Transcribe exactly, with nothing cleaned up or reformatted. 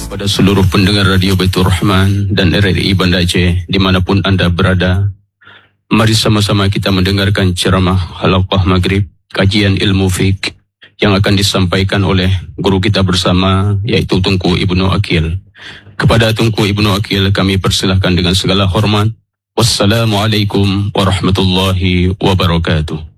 Kepada seluruh pendengar Radio Baitur Rahman dan R R I Banda Aceh dimanapun anda berada, mari sama-sama kita mendengarkan ceramah halaqah maghrib kajian ilmu fiqh yang akan disampaikan oleh guru kita bersama, yaitu Tunku Ibnu Aqil. Kepada Tunku Ibnu Aqil kami persilahkan dengan segala hormat. Wassalamualaikum warahmatullahi wabarakatuh.